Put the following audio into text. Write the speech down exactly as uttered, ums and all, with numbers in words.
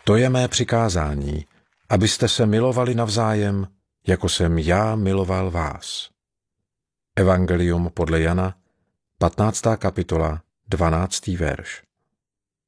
To je mé přikázání, abyste se milovali navzájem, jako jsem já miloval vás. Evangelium podle Jana, patnáctá kapitola, dvanáctý verš.